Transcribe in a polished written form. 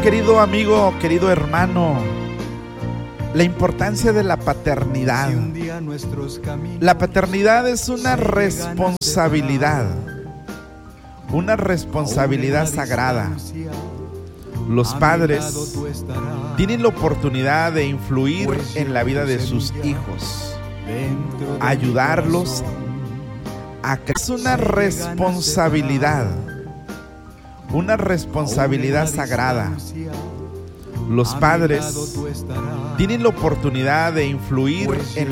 querido amigo, querido hermano, la importancia de la paternidad. La paternidad es una responsabilidad sagrada. Los padres tienen la oportunidad de influir en la vida de sus hijos, ayudarlos a crecer. Es una responsabilidad sagrada. Los padres tienen la oportunidad de influir en